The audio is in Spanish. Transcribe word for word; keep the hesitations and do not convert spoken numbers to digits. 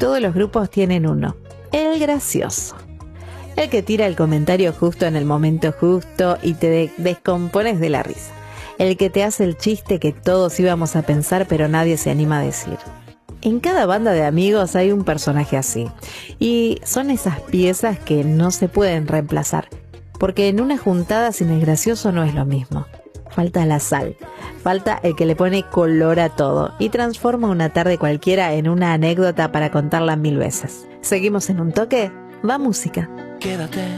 todos los grupos tienen uno: el gracioso. El que tira el comentario justo en el momento justo y te de- descompones de la risa. El que te hace el chiste que todos íbamos a pensar pero nadie se anima a decir. En cada banda de amigos hay un personaje así. Y son esas piezas que no se pueden reemplazar. Porque en una juntada sin el gracioso no es lo mismo. Falta la sal. Falta el que le pone color a todo y transforma una tarde cualquiera en una anécdota para contarla mil veces. ¿Seguimos en un toque? Va música. Quédate.